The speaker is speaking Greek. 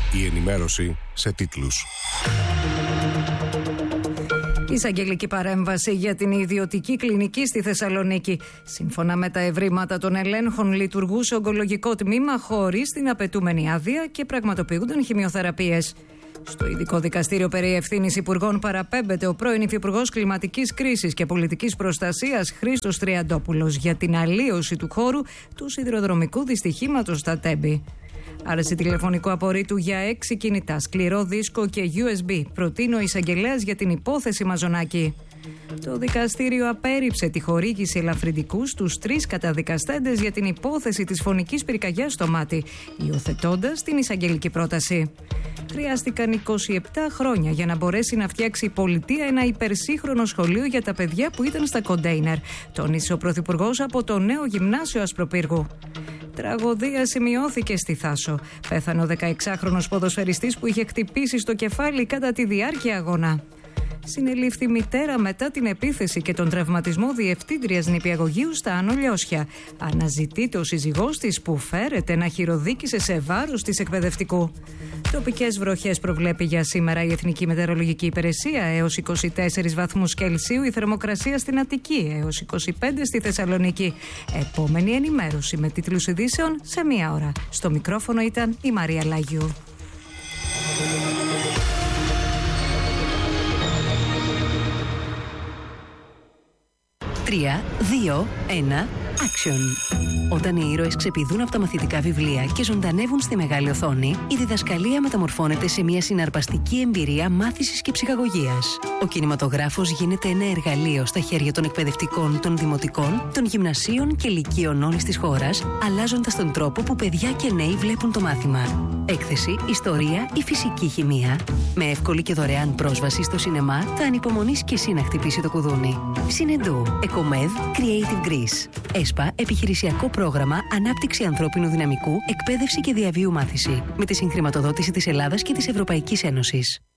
Η ενημέρωση σε τίτλους. Εισαγγελική παρέμβαση για την ιδιωτική κλινική στη Θεσσαλονίκη. Σύμφωνα με τα ευρήματα των ελέγχων, λειτουργούσε ογκολογικό τμήμα χωρίς την απαιτούμενη άδεια και πραγματοποιούνταν χημειοθεραπείες. Στο ειδικό δικαστήριο περί ευθύνης υπουργών παραπέμπεται ο πρώην υφυπουργός κλιματικής κρίσης και πολιτικής προστασίας Χρήστος Τριαντόπουλος για την αλλίωση του χώρου του σιδηροδρομικού δυστυχήματος στα Τέμπη. Άρεση τηλεφωνικού απορρίτου για 6 κινητά, σκληρό δίσκο και USB. Προτείνει ο εισαγγελέας για την υπόθεση Μαζονάκη. Το δικαστήριο απέρριψε τη χορήγηση ελαφρυντικού στους 3 καταδικαστέντες για την υπόθεση της φωνικής πυρκαγιάς στο μάτι, υιοθετώντας την εισαγγελική πρόταση. Χρειάστηκαν 27 χρόνια για να μπορέσει να φτιάξει η πολιτεία ένα υπερσύγχρονο σχολείο για τα παιδιά που ήταν στα κοντέινερ, τόνισε ο Πρωθυπουργός από το νέο γυμνάσιο Ασπροπύργου. Τραγωδία σημειώθηκε στη Θάσο. Πέθανε ο 16χρονος ποδοσφαιριστής που είχε χτυπήσει στο κεφάλι κατά τη διάρκεια αγώνα. Συνελήφθη μητέρα μετά την επίθεση και τον τραυματισμό διευθύντριας νηπιαγωγείου στα Άνω Λιώσια. Αναζητείται ο σύζυγός της που φέρεται να χειροδίκησε σε βάρος της εκπαιδευτικού. Τοπικές βροχές προβλέπει για σήμερα η Εθνική Μετεωρολογική Υπηρεσία, έως 24 βαθμούς Κελσίου η θερμοκρασία στην Αττική, έως 25 στη Θεσσαλονίκη. Επόμενη ενημέρωση με τίτλους ειδήσεων σε 1 ώρα. Στο μικρόφωνο ήταν η Μαρία Λάγιου. 3, 2, 1, action. Όταν οι ήρωες ξεπηδούν από τα μαθητικά βιβλία και ζωντανεύουν στη μεγάλη οθόνη, η διδασκαλία μεταμορφώνεται σε μια συναρπαστική εμπειρία μάθησης και ψυχαγωγίας. Ο κινηματογράφος γίνεται ένα εργαλείο στα χέρια των εκπαιδευτικών, των δημοτικών, των γυμνασίων και λυκείων όλης της χώρας, αλλάζοντας τον τρόπο που παιδιά και νέοι βλέπουν το μάθημα. Έκθεση, ιστορία ή φυσική χημεία. Με εύκολη και δωρεάν πρόσβαση στο σινεμά, θα ανυπομονείς και εσύ να χτυπήσει το κουδούνι. Συνεντού, Εκομέδ, Creative Greece. ΕΣΠΑ, επιχειρησιακό πρόγραμμα Ανάπτυξη ανθρώπινου δυναμικού, εκπαίδευση και διαβίου μάθηση. Με τη συγχρηματοδότηση της Ελλάδας και της Ευρωπαϊκής Ένωσης.